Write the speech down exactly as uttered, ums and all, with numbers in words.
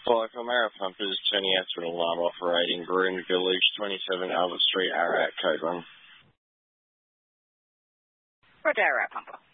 Five from Arrow Pumpers, turning out to an alarm operating Broome Village, twenty-seven Albert Street, Ararat, code one. Roger, Arrow Pumper.